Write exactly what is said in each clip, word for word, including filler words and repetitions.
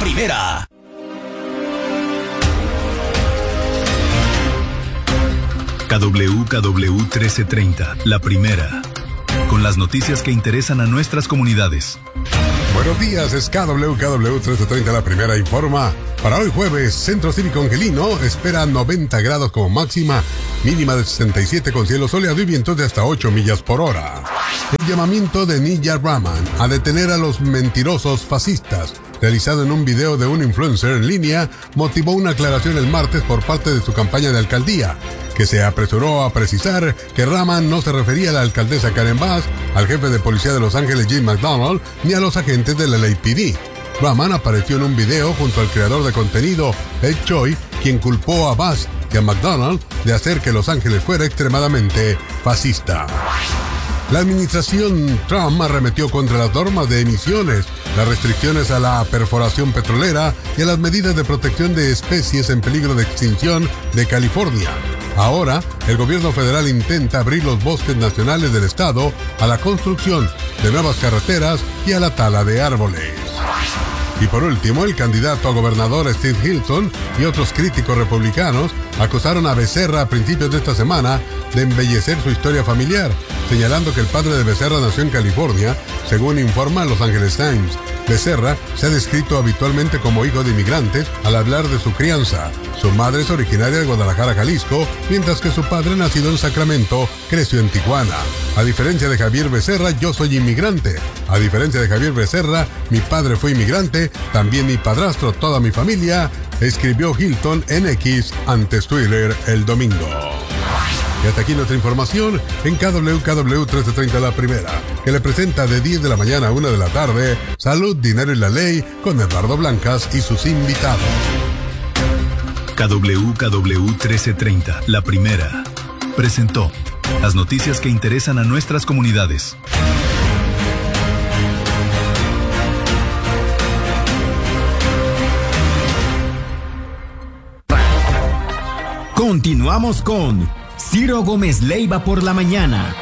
primera. K W K W trece treinta, la primera. Con las noticias que interesan a nuestras comunidades. Buenos días, es K W K W trece treinta, la primera informa. Para hoy jueves, Centro Cívico Angelino espera noventa grados como máxima, mínima de sesenta y siete con cielo soleado y vientos de hasta ocho millas por hora. El llamamiento de Niyya Raman a detener a los mentirosos fascistas, realizado en un video de un influencer en línea, motivó una aclaración el martes por parte de su campaña de alcaldía, que se apresuró a precisar que Raman no se refería a la alcaldesa Karen Bass, al jefe de policía de Los Ángeles Jim McDonald, ni a los agentes del L A P D. Raman apareció en un video junto al creador de contenido, Ed Choi, quien culpó a Bass y a McDonald de hacer que Los Ángeles fuera extremadamente fascista. La administración Trump arremetió contra las normas de emisiones, las restricciones a la perforación petrolera y a las medidas de protección de especies en peligro de extinción de California. Ahora, el gobierno federal intenta abrir los bosques nacionales del estado a la construcción de nuevas carreteras y a la tala de árboles. Y por último, el candidato a gobernador Steve Hilton y otros críticos republicanos acusaron a Becerra a principios de esta semana de embellecer su historia familiar, señalando que el padre de Becerra nació en California, según informa Los Angeles Times. Becerra se ha descrito habitualmente como hijo de inmigrantes al hablar de su crianza. Su madre es originaria de Guadalajara, Jalisco, mientras que su padre, nacido en Sacramento, creció en Tijuana. A diferencia de Javier Becerra, yo soy inmigrante. A diferencia de Javier Becerra, mi padre fue inmigrante, también mi padrastro, toda mi familia, escribió Hilton en X antes Twitter el domingo. Y hasta aquí nuestra información en K W K W trece treinta, la primera, que le presenta de diez de la mañana a una de la tarde, Salud, Dinero y la Ley, con Eduardo Blancas y sus invitados. K W K W trece treinta, la primera, presentó las noticias que interesan a nuestras comunidades. Continuamos con Ciro Gómez Leiva por la mañana.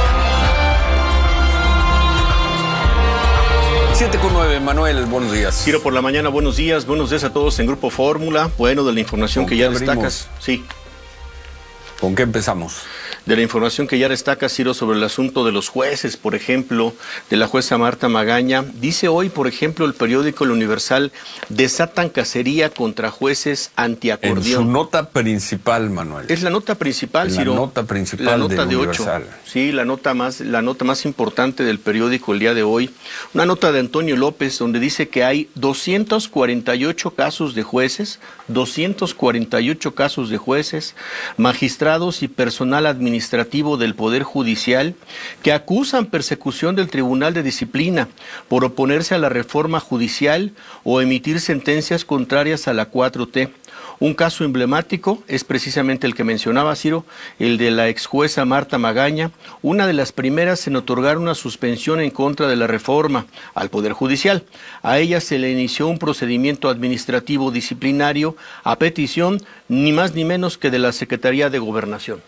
siete con nueve, Manuel, buenos días. Ciro por la mañana, buenos días, buenos días a todos en Grupo Fórmula. Bueno, de la información que ya destacas. Sí. ¿Con qué empezamos? De la información que ya destaca, Ciro, sobre el asunto de los jueces, por ejemplo, de la jueza Marta Magaña. Dice hoy, por ejemplo, el periódico El Universal, desatan cacería contra jueces antiacordeón. En su nota principal, Manuel. Es la nota principal, Ciro. La nota principal la nota del de Universal. ocho. Sí, la nota más, la nota más importante del periódico el día de hoy. Una nota de Antonio López, donde dice que hay doscientos cuarenta y ocho casos de jueces, doscientos cuarenta y ocho casos de jueces, magistrados y personal administrativo administrativo del Poder Judicial que acusan persecución del Tribunal de Disciplina por oponerse a la reforma judicial o emitir sentencias contrarias a la cuatro T. Un caso emblemático es precisamente el que mencionaba Ciro, el de la ex jueza Marta Magaña, una de las primeras en otorgar una suspensión en contra de la reforma al Poder Judicial. A ella se le inició un procedimiento administrativo disciplinario a petición ni más ni menos que de la Secretaría de Gobernación.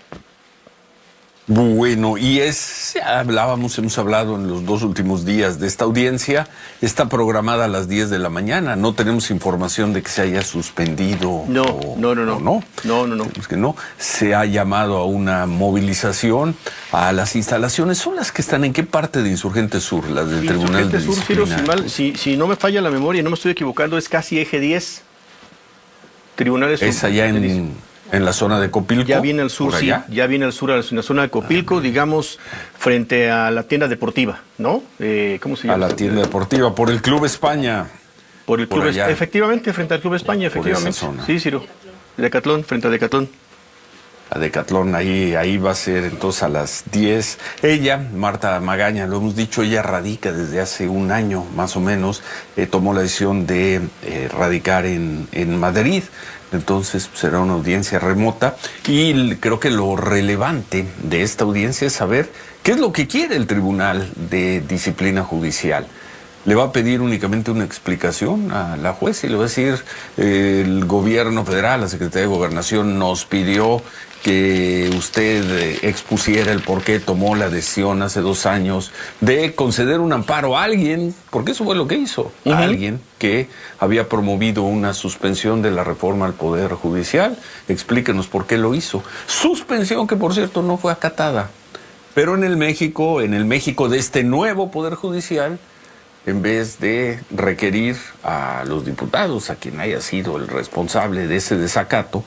Bueno, y es, hablábamos, hemos hablado en los dos últimos días de esta audiencia, está programada a las diez de la mañana, no tenemos información de que se haya suspendido. No, o, no, no, no. O no, no, no, no. Es que no, se ha llamado a una movilización a las instalaciones, ¿son las que están en qué parte de Insurgente Sur, las del Tribunal de Sur, Disciplina? Ciro, si, mal, si, si no me falla la memoria y no me estoy equivocando, es casi eje diez. Tribunales Es allá en... En la zona de Copilco. Ya viene al sur, sí, ya viene al sur, en la zona de Copilco, ah, digamos, frente a la tienda deportiva, ¿no? Eh, ¿Cómo se llama? A la tienda deportiva, por el Club España. Por el Club por España, efectivamente, frente al Club España, efectivamente. Por esa zona. Sí, Ciro. Decatlón, frente a Decatlón. A Decatlón, ahí, ahí va a ser entonces a las diez. Ella, Marta Magaña, lo hemos dicho, ella radica desde hace un año más o menos, eh, tomó la decisión de eh, radicar en, en Madrid. Entonces será una audiencia remota y creo que lo relevante de esta audiencia es saber qué es lo que quiere el Tribunal de Disciplina Judicial. le va a pedir únicamente una explicación a la jueza y le va a decir, eh, el gobierno federal, la Secretaría de Gobernación nos pidió que usted eh, expusiera el por qué tomó la decisión hace dos años de conceder un amparo a alguien, porque eso fue lo que hizo, uh-huh. a alguien que había promovido una suspensión de la reforma al Poder Judicial. Explíquenos por qué lo hizo. Suspensión que, por cierto, no fue acatada. Pero en el México, en el México de este nuevo Poder Judicial, en vez de requerir a los diputados, a quien haya sido el responsable de ese desacato,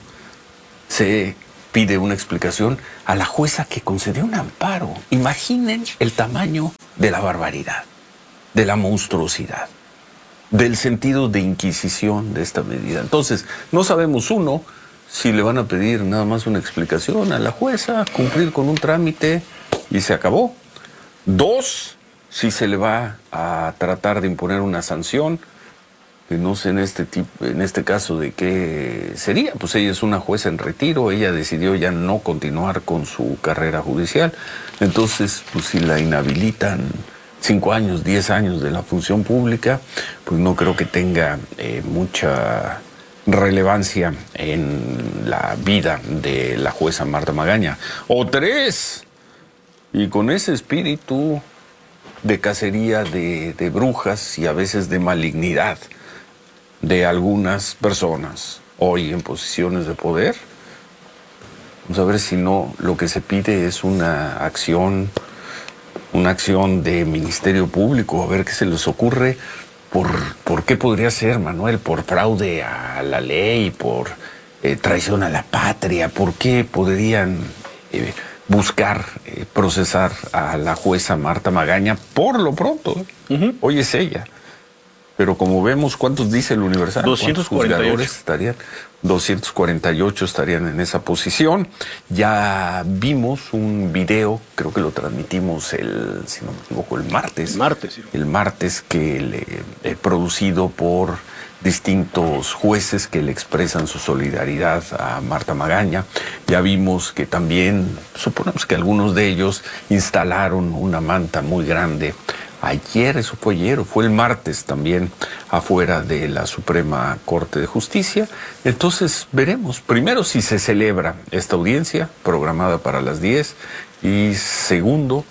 se pide una explicación a la jueza que concedió un amparo. Imaginen el tamaño de la barbaridad, de la monstruosidad, del sentido de inquisición de esta medida. Entonces, no sabemos, uno, si le van a pedir nada más una explicación a la jueza, cumplir con un trámite y se acabó. Dos, si se le va a tratar de imponer una sanción. No sé en este tipo, en este caso de qué sería. Pues ella es una jueza en retiro, ella decidió ya no continuar con su carrera judicial. Entonces, pues si la inhabilitan cinco años, diez años de la función pública, pues no creo que tenga eh, mucha relevancia en la vida de la jueza Marta Magaña. O tres, y con ese espíritu de cacería de, de brujas y a veces de malignidad de algunas personas hoy en posiciones de poder, vamos a ver si no lo que se pide es una acción, una acción de Ministerio Público, a ver qué se les ocurre, por, por qué podría ser, Manuel, por fraude a la ley, por eh, traición a la patria, por qué podrían eh, buscar eh, procesar a la jueza Marta Magaña por lo pronto. Uh-huh. Hoy es ella. Pero como vemos, ¿cuántos dice el Universal? doscientos cuarenta y ocho. Estarían, doscientos cuarenta y ocho estarían en esa posición. Ya vimos un video, creo que lo transmitimos el, si no me equivoco, el martes. El martes, sí. El martes que le he producido por distintos jueces que le expresan su solidaridad a Marta Magaña. Ya vimos que también, suponemos que algunos de ellos instalaron una manta muy grande ayer, eso fue ayer, o fue el martes también, afuera de la Suprema Corte de Justicia. Entonces veremos, primero, si se celebra esta audiencia programada para las diez, y segundo,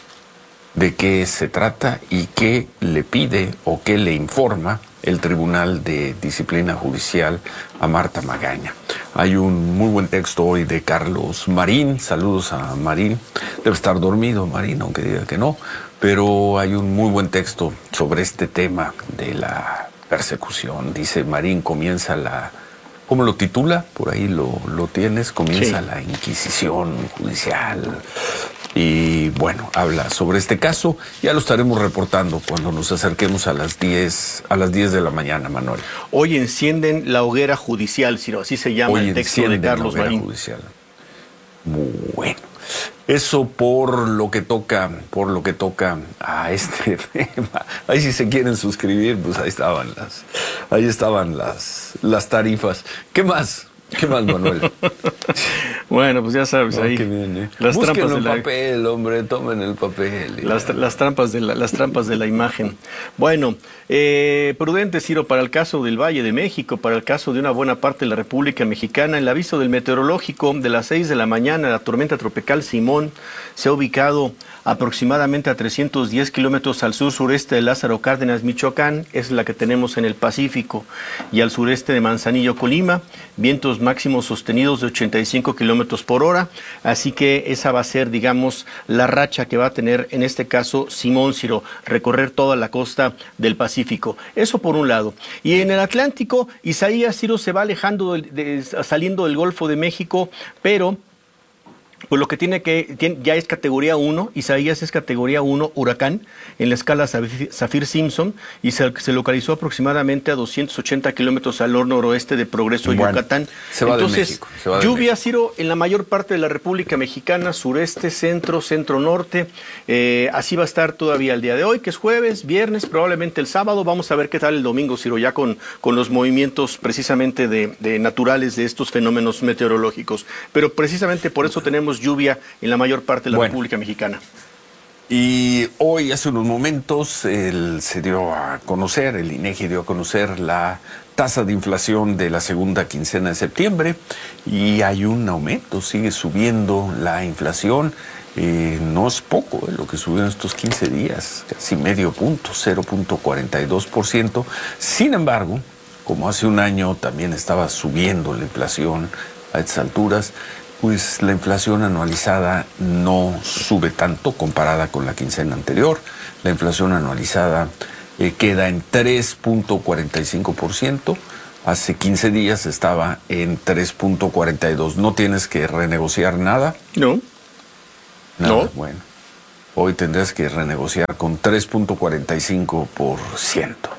de qué se trata y qué le pide o qué le informa el Tribunal de Disciplina Judicial a Marta Magaña. Hay un muy buen texto hoy de Carlos Marín, saludos a Marín, debe estar dormido Marín, aunque diga que no, pero hay un muy buen texto sobre este tema de la persecución. Dice Marín, comienza la, ¿cómo lo titula? Por ahí lo, lo tienes, comienza sí. la Inquisición judicial. Y bueno, habla sobre este caso. Ya lo estaremos reportando cuando nos acerquemos a las diez, a las diez de la mañana, Manuel. Hoy encienden la hoguera judicial, si no, así se llama Hoy el texto de Carlos la Marín. Judicial. Bueno, eso por lo que toca, por lo que toca a este tema. Ahí si se quieren suscribir, pues ahí estaban las, ahí estaban las, las tarifas. ¿Qué más? ¿Qué más, Manuel? Bueno, pues ya sabes, no, ahí bien, ¿eh? las Busquen trampas el de la... papel, hombre, tomen el papel. Las, las, trampas de la, las trampas de la imagen. Bueno, eh, prudente, Ciro, para el caso del Valle de México, para el caso de una buena parte de la República Mexicana, el aviso del meteorológico de las seis de la mañana, la tormenta tropical Simón se ha ubicado aproximadamente a trescientos diez kilómetros al sur-sureste de Lázaro Cárdenas, Michoacán, es la que tenemos en el Pacífico, y al sureste de Manzanillo, Colima, vientos máximos sostenidos de ochenta y cinco kilómetros por hora, así que esa va a ser, digamos, la racha que va a tener en este caso Simón, Ciro, recorrer toda la costa del Pacífico. Eso por un lado. Y en el Atlántico, Isaías, Ciro, se va alejando, de, de, saliendo del Golfo de México, pero pues lo que tiene que, tiene, ya es categoría uno, Isaías es categoría uno, huracán, en la escala Saffir-Simpson, y se, se localizó aproximadamente a doscientos ochenta kilómetros al noroeste de Progreso, bueno, Yucatán. Se va Entonces, de México, se va de lluvia, México. Ciro, en la mayor parte de la República Mexicana, sureste, centro, centro-norte, eh, así va a estar todavía el día de hoy, que es jueves, viernes, probablemente el sábado, vamos a ver qué tal el domingo, Ciro, ya con, con los movimientos precisamente de, de naturales de estos fenómenos meteorológicos. Pero precisamente por eso tenemos lluvia en la mayor parte de la bueno, República Mexicana. Y hoy, hace unos momentos, el, se dio a conocer, el INEGI dio a conocer la tasa de inflación de la segunda quincena de septiembre y hay un aumento, sigue subiendo la inflación. Eh, no es poco eh, lo que subió en estos quince días, casi medio punto, cero punto cuarenta y dos por ciento. Sin embargo, como hace un año también estaba subiendo la inflación a estas alturas, pues la inflación anualizada no sube tanto comparada con la quincena anterior. La inflación anualizada eh, queda en tres punto cuarenta y cinco por ciento. Hace quince días estaba en tres punto cuarenta y dos. ¿No tienes que renegociar nada? No. Nada, No. bueno. Hoy tendrás que renegociar con tres punto cuarenta y cinco por ciento.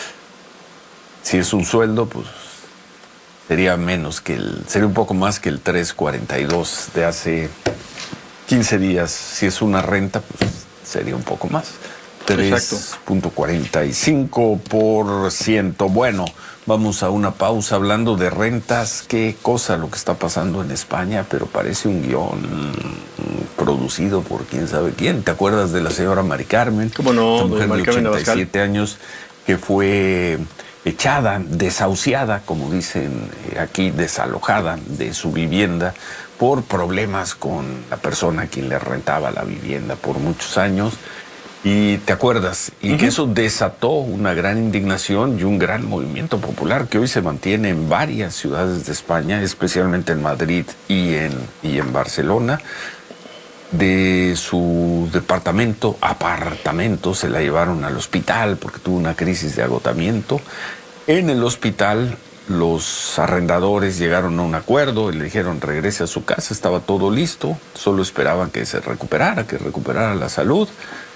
Si es un sueldo, pues sería menos que el, sería un poco más que el tres punto cuarenta y dos de hace quince días. Si es una renta, pues sería un poco más. tres punto cuarenta y cinco por ciento. Bueno, vamos a una pausa hablando de rentas. Qué cosa lo que está pasando en España, pero parece un guión producido por quién sabe quién. ¿Te acuerdas de la señora Mari Carmen? ¿Cómo no? Esta mujer de Mari Carmen ochenta y siete años que fue echada, desahuciada, como dicen aquí, desalojada de su vivienda por problemas con la persona a quien le rentaba la vivienda por muchos años. Y te acuerdas, y uh-huh. que eso desató una gran indignación y un gran movimiento popular que hoy se mantiene en varias ciudades de España, especialmente en Madrid y en, y en Barcelona. De su departamento, apartamento, se la llevaron al hospital porque tuvo una crisis de agotamiento. En el hospital, los arrendadores llegaron a un acuerdo y le dijeron regrese a su casa, estaba todo listo, solo esperaban que se recuperara, que recuperara la salud.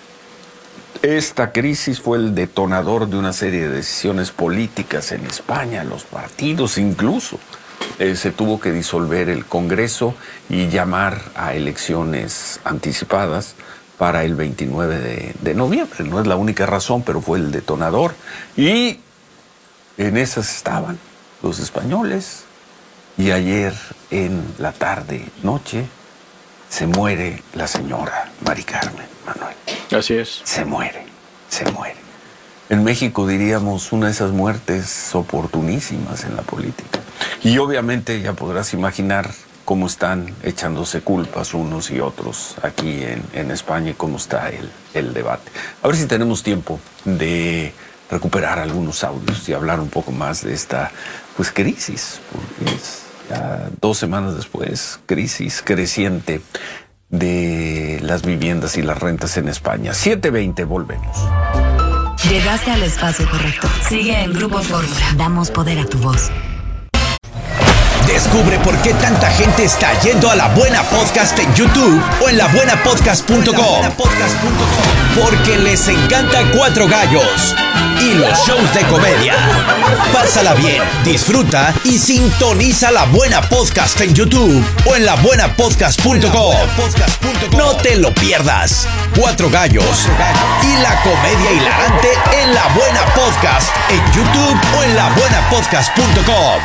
Esta crisis fue el detonador de una serie de decisiones políticas en España, los partidos incluso. Eh, se tuvo que disolver el Congreso y llamar a elecciones anticipadas para el veintinueve de, de noviembre. No es la única razón, pero fue el detonador. Y en esas estaban los españoles. Y ayer en la tarde, noche, se muere la señora Mari Carmen, Manuel. Así es. Se muere, se muere. En México diríamos una de esas muertes oportunísimas en la política. Y obviamente ya podrás imaginar cómo están echándose culpas unos y otros aquí en, en España y cómo está el, el debate. A ver si tenemos tiempo de recuperar algunos audios y hablar un poco más de esta pues crisis, porque es ya dos semanas después, crisis creciente de las viviendas y las rentas en España. siete veinte, volvemos. Llegaste al espacio correcto. Sigue en Grupo Fórmula. Damos poder a tu voz. Descubre por qué tanta gente está yendo a La Buena Podcast en YouTube o en la buena podcast punto com. Porque les encanta Cuatro Gallos y los shows de comedia. Pásala bien, disfruta y sintoniza La Buena Podcast en YouTube o en la buena podcast punto com. No te lo pierdas. Cuatro Gallos y la comedia hilarante en La Buena Podcast en YouTube o en la buena podcast punto com.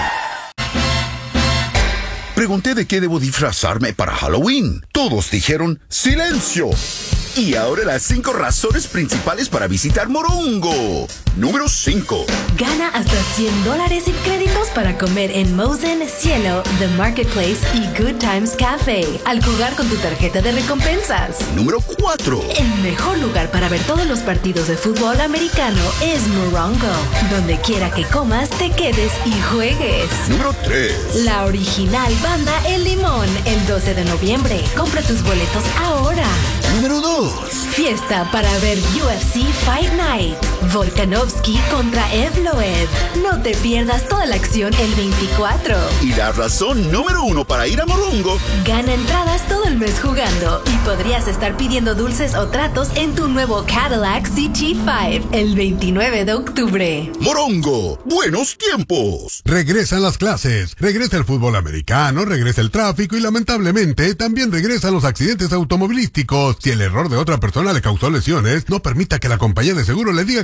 Pregunté de qué debo disfrazarme para Halloween. Todos dijeron ¡silencio! Y ahora las cinco razones principales para visitar Morongo. Número cinco. Gana hasta cien dólares en créditos para comer en Mosen, Cielo, The Marketplace y Good Times Cafe al jugar con tu tarjeta de recompensas. Número cuatro. El mejor lugar para ver todos los partidos de fútbol americano es Morongo. Donde quiera que comas, te quedes y juegues. Número tres. La original banda El Limón, el doce de noviembre. Compra tus boletos ahora. Número dos. Fiesta para ver U F C Fight Night. Volkanovski contra Evloev. No te pierdas toda la acción el veinticuatro. Y la razón número uno para ir a Morongo. Gana entradas todo el mes jugando y podrías estar pidiendo dulces o tratos en tu nuevo Cadillac C T cinco el veintinueve de octubre. Morongo, buenos tiempos. Regresan las clases, regresa el fútbol americano, regresa el tráfico y lamentablemente también regresan los accidentes automovilísticos. Si el error de otra persona le causó lesiones, no permita que la compañía de seguro le diga que no tiene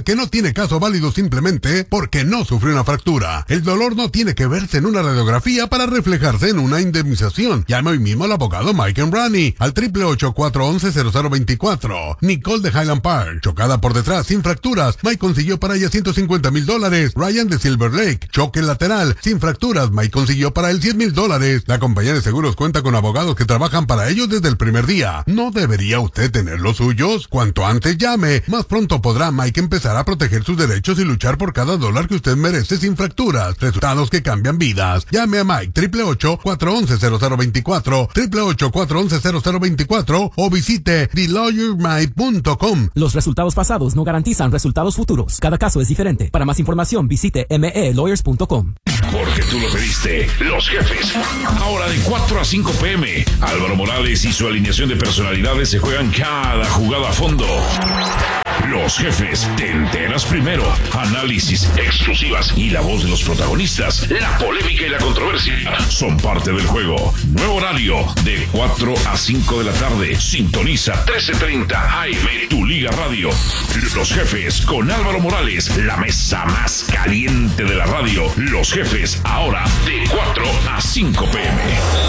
tiene caso válido simplemente porque no sufrió una fractura. El dolor no tiene que verse en una radiografía para reflejarse en una indemnización. Llame hoy mismo al abogado Mike Embrani al triple ocho, cuatro once, cero cero veinticuatro. Nicole de Highland Park, chocada por detrás sin fracturas. Mike consiguió para ella ciento cincuenta mil dólares. Ryan de Silver Lake, choque lateral sin fracturas. Mike consiguió para él cien mil dólares. La compañía de seguros cuenta con abogados que trabajan para ellos desde el primer día. ¿No debería usted tener los suyos? Cuanto antes llame, más pronto podrá Mike empezar a proteger sus derechos y luchar por cada dólar que usted merece sin fracturas. Resultados que cambian vidas. Llame a Mike triple ocho, cuatro once, cero cero veinticuatro, triple ocho, cuatro once, cero cero veinticuatro o visite the lawyer mike punto com. Los resultados pasados no garantizan resultados futuros. Cada caso es diferente. Para más información visite m e lawyers punto com. Porque tú lo pediste. Los Jefes. Ahora de cuatro a cinco pe eme. Álvaro Morales y su alineación de personalidades se juegan cada jugada a fondo. Los Jefes, te enteras primero. Análisis, exclusivas y la voz de los protagonistas. La polémica y la controversia son parte del juego. Nuevo horario de cuatro a cinco de la tarde. Sintoniza trece treinta A M, tu Liga Radio. Los Jefes con Álvaro Morales, la mesa más caliente de la radio. Los Jefes, ahora de cuatro a cinco pe eme.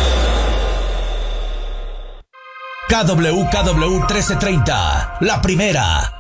K W K W trece treinta, la primera.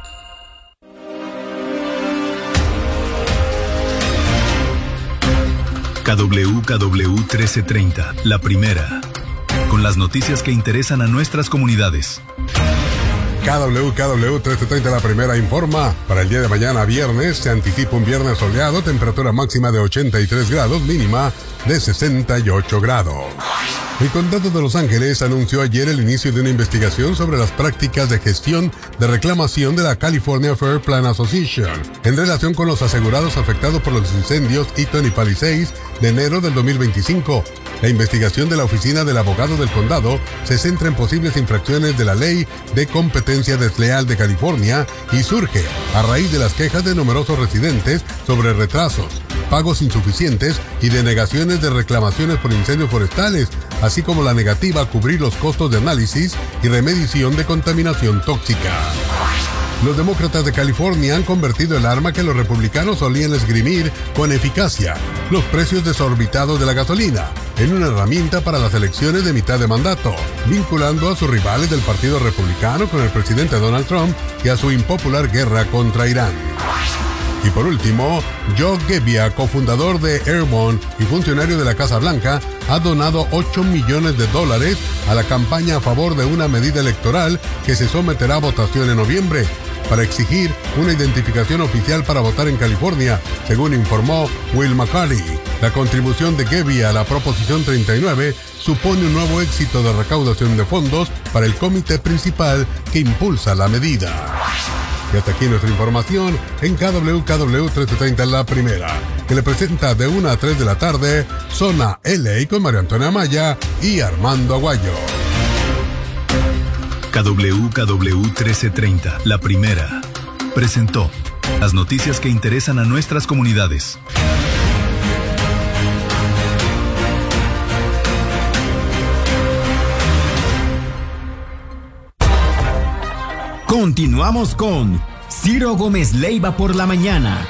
K W K W trece treinta, la primera. Con las noticias que interesan a nuestras comunidades. K W K W trece treinta, la primera, informa. Para el día de mañana, viernes, se anticipa un viernes soleado, temperatura máxima de ochenta y tres grados, mínima de sesenta y ocho grados. El Condado de Los Ángeles anunció ayer el inicio de una investigación sobre las prácticas de gestión de reclamación de la California Fair Plan Association en relación con los asegurados afectados por los incendios Eaton y Palisades de enero del dos mil veinticinco. La investigación de la Oficina del Abogado del Condado se centra en posibles infracciones de la Ley de Competencia Desleal de California y surge a raíz de las quejas de numerosos residentes sobre retrasos, pagos insuficientes y denegaciones de reclamaciones por incendios forestales, así como la negativa a cubrir los costos de análisis y remediación de contaminación tóxica. Los demócratas de California han convertido el arma que los republicanos solían esgrimir con eficacia, los precios desorbitados de la gasolina, en una herramienta para las elecciones de mitad de mandato, vinculando a sus rivales del Partido Republicano con el presidente Donald Trump y a su impopular guerra contra Irán. Y por último, Joe Gebbia, cofundador de Airborne y funcionario de la Casa Blanca, ha donado ocho millones de dólares a la campaña a favor de una medida electoral que se someterá a votación en noviembre para exigir una identificación oficial para votar en California, según informó Will McCarty. La contribución de Gebbia a la Proposición treinta y nueve supone un nuevo éxito de recaudación de fondos para el comité principal que impulsa la medida. Y hasta aquí nuestra información en K W K W trece treinta, la primera, que le presenta de una a tres de la tarde Zona L A con María Antonia Maya y Armando Aguayo. K W K W trece treinta, la primera, presentó las noticias que interesan a nuestras comunidades. Continuamos con Ciro Gómez Leiva por la mañana.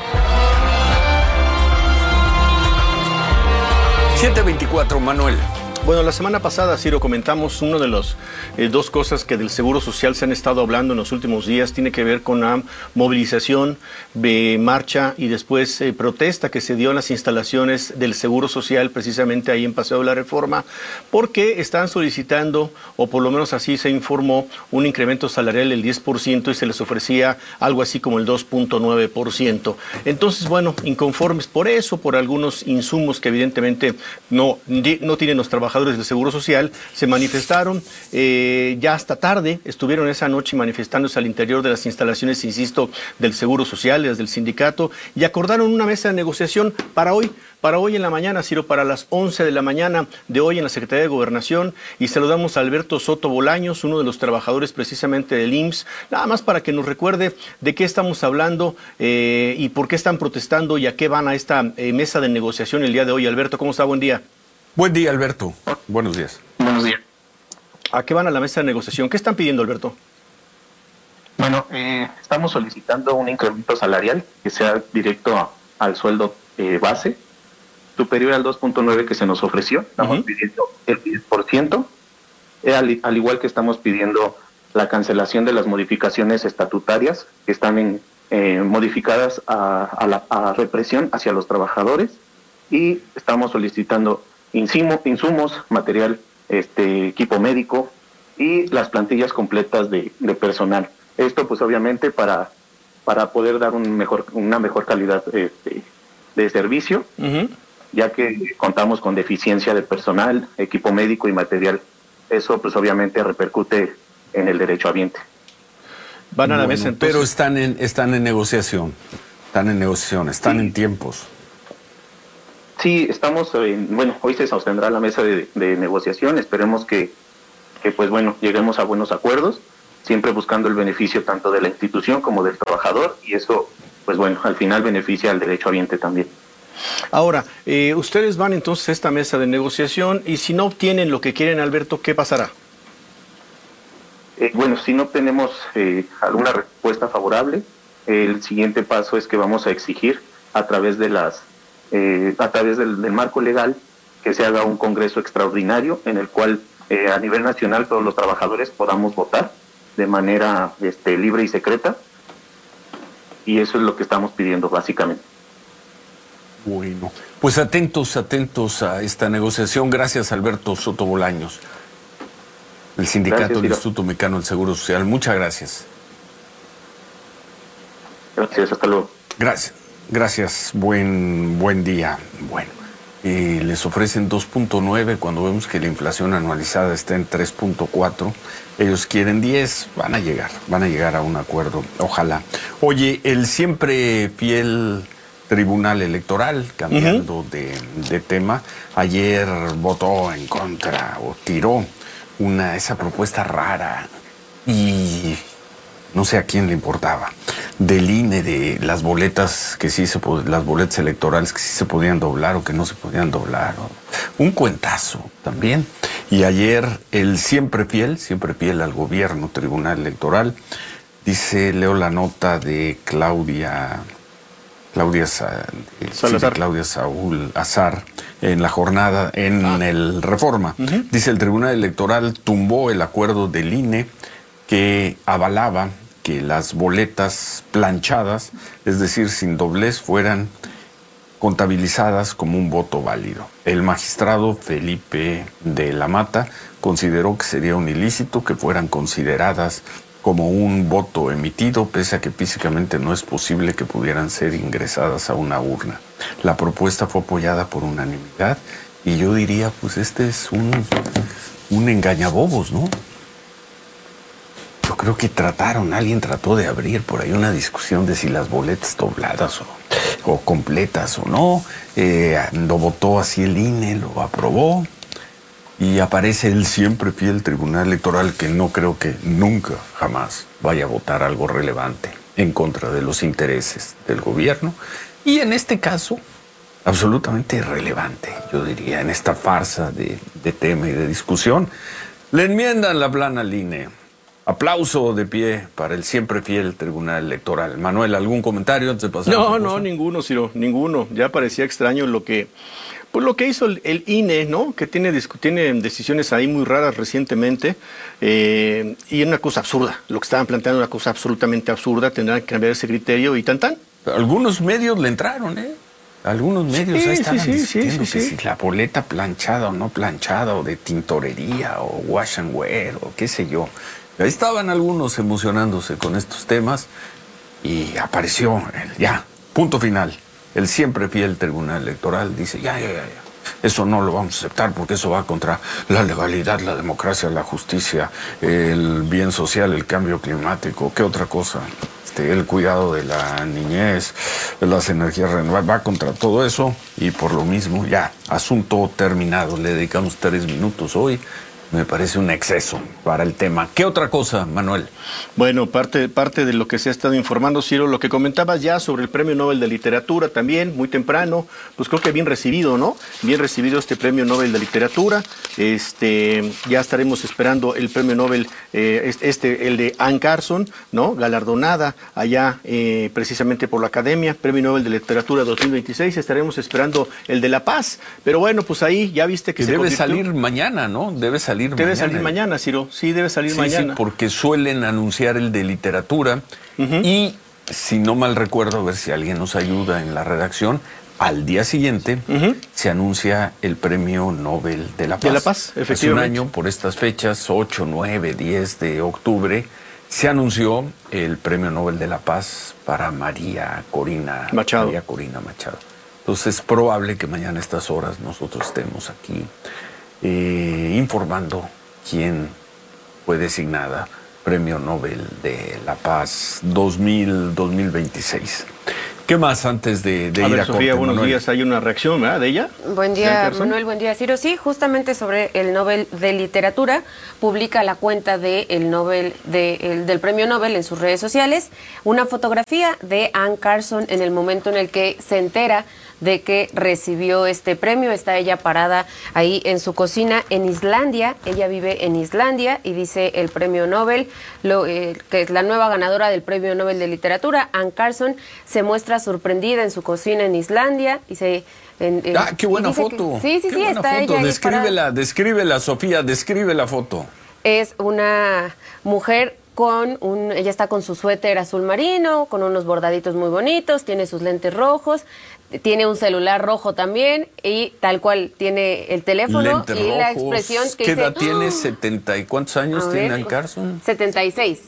siete veinticuatro, Manuel. Bueno, la semana pasada, Ciro, comentamos una de las eh, dos cosas que del Seguro Social se han estado hablando en los últimos días. Tiene que ver con la movilización, de marcha y después eh, protesta que se dio en las instalaciones del Seguro Social, precisamente ahí en Paseo de la Reforma, porque están solicitando, o por lo menos así se informó, un incremento salarial del diez por ciento y se les ofrecía algo así como el dos punto nueve por ciento. Entonces, bueno, inconformes por eso, por algunos insumos que evidentemente no, no tienen los trabajadores del Seguro Social, se manifestaron eh, ya hasta tarde, estuvieron esa noche manifestándose al interior de las instalaciones, insisto, del Seguro Social, desde el sindicato, y acordaron una mesa de negociación para hoy, para hoy en la mañana, Ciro, para las once de la mañana de hoy en la Secretaría de Gobernación, y saludamos a Alberto Soto Bolaños, uno de los trabajadores precisamente del I M S S, nada más para que nos recuerde de qué estamos hablando eh, y por qué están protestando y a qué van a esta eh, mesa de negociación el día de hoy. Alberto, ¿cómo está? Buen día. Buen día, Alberto. Buenos días. Buenos días. ¿A qué van a la mesa de negociación? ¿Qué están pidiendo, Alberto? Bueno, Bueno, eh, estamos solicitando un incremento salarial que sea directo a, al sueldo eh, base, superior al dos punto nueve que se nos ofreció. Estamos uh-huh. pidiendo el diez por ciento, eh, al, al igual que estamos pidiendo la cancelación de las modificaciones estatutarias que están en, eh, modificadas a, a la a represión hacia los trabajadores, y estamos solicitando insumo, insumos, material, este, equipo médico y las plantillas completas de, de personal. Esto pues obviamente para, para poder dar un mejor, una mejor calidad este, de servicio, uh-huh. ya que contamos con deficiencia de personal, equipo médico y material. Eso pues obviamente repercute en el derechohabiente. Van a la mesa entonces. Pero están en, están en negociación, están en negociación, están sí. en tiempos. Sí, estamos, en, bueno, hoy se sostendrá la mesa de, de negociación, esperemos que, que pues bueno, lleguemos a buenos acuerdos, siempre buscando el beneficio tanto de la institución como del trabajador, y eso pues bueno, al final beneficia al derechohabiente también. Ahora, eh, ustedes van entonces a esta mesa de negociación, y si no obtienen lo que quieren, Alberto, ¿qué pasará? Eh, bueno, si no obtenemos eh, alguna respuesta favorable, el siguiente paso es que vamos a exigir a través de las eh, a través del, del marco legal que se haga un congreso extraordinario en el cual eh, a nivel nacional todos los trabajadores podamos votar de manera este, libre y secreta, y eso es lo que estamos pidiendo básicamente. Bueno, pues atentos, atentos a esta negociación. Gracias, Alberto Soto Bolaños, el sindicato gracias, del Instituto Mexicano del Seguro Social. Muchas gracias. Gracias, hasta luego. Gracias, gracias, buen, buen día. Bueno, eh, les ofrecen dos punto nueve cuando vemos que la inflación anualizada está en tres punto cuatro. Ellos quieren diez, van a llegar, van a llegar a un acuerdo, ojalá. Oye, el siempre fiel Tribunal Electoral, cambiando uh-huh. de, de tema, ayer votó en contra o tiró una esa propuesta rara y no sé a quién le importaba, del I N E, de las boletas que sí se las boletas electorales que sí se podían doblar o que no se podían doblar, o, un cuentazo también. Y ayer el siempre fiel, siempre fiel al gobierno Tribunal Electoral, dice, leo la nota de Claudia Claudia, Sa, sí, de Claudia Saúl Azar en la jornada en ah. el Reforma. Uh-huh. Dice, el Tribunal Electoral tumbó el acuerdo del I N E que avalaba que las boletas planchadas, es decir, sin doblez, fueran contabilizadas como un voto válido. El magistrado Felipe de la Mata consideró que sería un ilícito que fueran consideradas como un voto emitido, pese a que físicamente no es posible que pudieran ser ingresadas a una urna. La propuesta fue apoyada por unanimidad y yo diría, pues este es un, un engañabobos, ¿no? Yo creo que trataron, alguien trató de abrir por ahí una discusión de si las boletas dobladas o, o completas o no. Eh, lo votó así el I N E, lo aprobó. Y aparece el siempre fiel Tribunal Electoral, que no creo que nunca, jamás vaya a votar algo relevante en contra de los intereses del gobierno. Y en este caso, absolutamente irrelevante, yo diría, en esta farsa de, de tema y de discusión. Le enmiendan la plana al I N E. Aplauso de pie para el siempre fiel Tribunal Electoral. Manuel, ¿algún comentario antes de pasar? No, no, ninguno, Ciro, ninguno. Ya parecía extraño lo que... Pues lo que hizo el, el I N E, ¿no? Que tiene, tiene decisiones ahí muy raras recientemente, eh, y es una cosa absurda. Lo que estaban planteando es una cosa absolutamente absurda, tendrán que cambiar ese criterio y tan tan. Algunos medios le entraron, ¿eh? Algunos medios sí, ahí estaban sí, sí, diciendo sí, que sí. si la boleta planchada o no planchada, o de tintorería, o wash and wear, o qué sé yo. Ahí estaban algunos emocionándose con estos temas y apareció el ya, punto final. El siempre fiel Tribunal Electoral dice, ya, ya, ya, ya, eso no lo vamos a aceptar porque eso va contra la legalidad, la democracia, la justicia, el bien social, el cambio climático, ¿qué otra cosa? Este, el cuidado de la niñez, las energías renovables, va contra todo eso y por lo mismo, ya, asunto terminado. Le dedicamos tres minutos hoy Me parece un exceso para el tema. ¿Qué otra cosa, Manuel? Bueno, parte, parte de lo que se ha estado informando, Ciro, lo que comentabas ya sobre el Premio Nobel de Literatura también, muy temprano, pues creo que bien recibido, ¿no? Bien recibido este Premio Nobel de Literatura. Este, ya estaremos esperando el Premio Nobel, eh, este, el de Anne Carson, ¿no? Galardonada allá eh, precisamente por la Academia, Premio Nobel de Literatura dos mil veintiséis. Estaremos esperando el de La Paz. Pero bueno, pues ahí ya viste que, que se debe convirtió... salir mañana, ¿no? Debe salir Debe mañana. salir mañana, Ciro. Sí, debe salir sí, mañana. Sí, porque suelen anunciar el de literatura uh-huh. y, si no mal recuerdo, a ver si alguien nos ayuda en la redacción, al día siguiente uh-huh. se anuncia el Premio Nobel de la Paz. De la Paz, efectivamente. Hace un año, por estas fechas, ocho, nueve, diez de octubre, se anunció el Premio Nobel de la Paz para María Corina Machado. María Corina Machado. Entonces es probable que mañana a estas horas nosotros estemos aquí eh, informando quién fue designada Premio Nobel de la Paz dos mil veintiséis. ¿Qué más antes de, de a ir ver, a Sofía, corte, buenos Manuel? días. Hay una reacción, ¿verdad? ¿De ella? Buen día, Manuel. Buen día, Ciro. Sí, justamente sobre el Nobel de Literatura, publica la cuenta de el Nobel de, el, del Premio Nobel en sus redes sociales una fotografía de Anne Carson en el momento en el que se entera de que recibió este premio. Está ella parada ahí en su cocina en Islandia. Ella vive en Islandia y dice el Premio Nobel, lo, eh, que es la nueva ganadora del Premio Nobel de Literatura, Anne Carson, se muestra sorprendida en su cocina en Islandia y se... En, en, ah, qué buena foto. Que, sí, sí, qué sí, buena está foto. ella Descríbela, descríbela, Sofía, describe la foto. Es una mujer con un, ella está con su suéter azul marino, con unos bordaditos muy bonitos, tiene sus lentes rojos, tiene un celular rojo también y tal cual tiene el teléfono lentes y rojos. la expresión que ¿Qué dice, edad ¡oh! tiene? ¿setenta y cuántos años A tiene ver, Anne Carson? setenta y seis.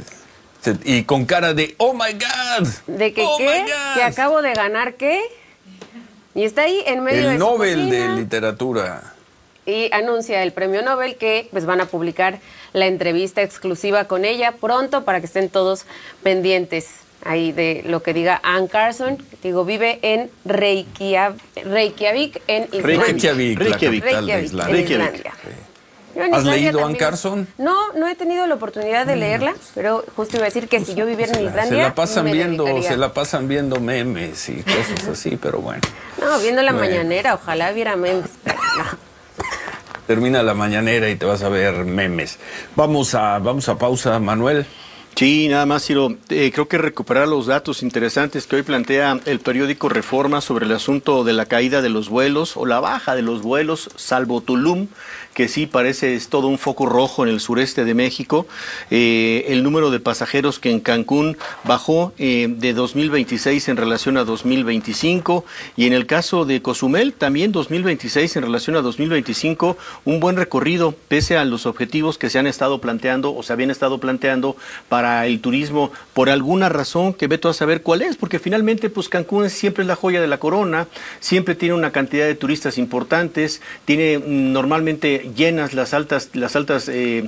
Y con cara de ¡oh my God! ¿De que oh qué? ¿Que acabo de ganar qué? Y está ahí en medio el de su Nobel cocina. de Literatura. Y anuncia el Premio Nobel que pues van a publicar la entrevista exclusiva con ella pronto para que estén todos pendientes ahí de lo que diga Anne Carson. Digo, vive en Reykjavik, Reykjavik en Islandia. Reykjavik, la Reykjavik, capital de Reykjavik, Islandia. en Islandia. Yo en ¿Has Islandia leído también. Anne Carson? No, no he tenido la oportunidad de leerla, pero justo iba a decir que si yo viviera en Islandia... Se la pasan me viendo, dedicaría. se la pasan viendo memes y cosas así, pero bueno. No, viendo la Bueno. mañanera, ojalá viera memes, pero no. Termina la mañanera y te vas a ver memes. Vamos a, vamos a pausa, Manuel. Sí, nada más, Ciro. Eh, creo que recuperar los datos interesantes que hoy plantea el periódico Reforma sobre el asunto de la caída de los vuelos o la baja de los vuelos, salvo Tulum, que sí parece es todo un foco rojo en el sureste de México. Eh, el número de pasajeros que en Cancún bajó eh, de dos mil veintiséis en relación a dos mil veinticinco y en el caso de Cozumel también dos mil veintiséis en relación a dos mil veinticinco, un buen recorrido pese a los objetivos que se han estado planteando o se habían estado planteando para el turismo por alguna razón que veto a saber cuál es, porque finalmente pues Cancún siempre es la joya de la corona, siempre tiene una cantidad de turistas importantes, tiene mm, normalmente llenas las altas las altas eh,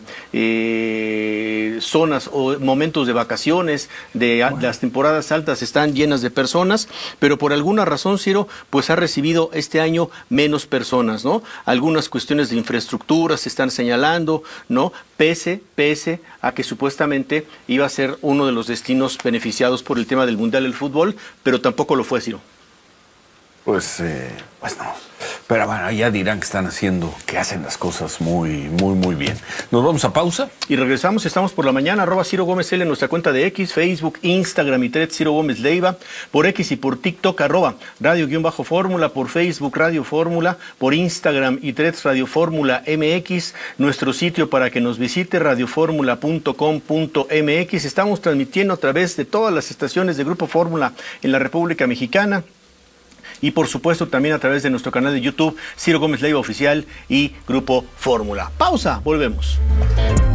eh, zonas o momentos de vacaciones, de a, las temporadas altas están llenas de personas, pero por alguna razón, Ciro, pues ha recibido este año menos personas, ¿no? Algunas cuestiones de infraestructura se están señalando, ¿no? Pese, pese a que supuestamente iba a ser uno de los destinos beneficiados por el tema del Mundial del Fútbol, pero tampoco lo fue, Ciro. Pues, eh, pues no. Pero bueno, ya dirán que están haciendo, que hacen las cosas muy, muy, muy bien. Nos vamos a pausa. Y regresamos, estamos por la mañana, arroba Ciro Gómez L en nuestra cuenta de X, Facebook, Instagram y Threads, Ciro Gómez Leiva, por X y por TikTok, arroba Radio-Fórmula, por Facebook, Radio Fórmula, por Instagram y Threads, Radio Fórmula M X, nuestro sitio para que nos visite, radio fórmula punto com punto m x. Estamos transmitiendo a través de todas las estaciones de Grupo Fórmula en la República Mexicana. Y por supuesto también a través de nuestro canal de YouTube, Ciro Gómez Leiva Oficial y Grupo Fórmula. Pausa, volvemos.